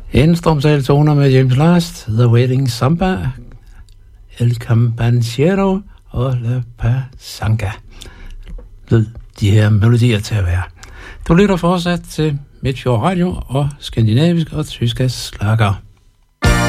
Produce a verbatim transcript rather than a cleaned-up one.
Instrumentale toner med James Last, The Wedding Samba, El Campanciero og La Pasanca. Lød de her melodier til at være. Du lytter fortsat til Midtfjord Radio og skandinavisk og tysk slager.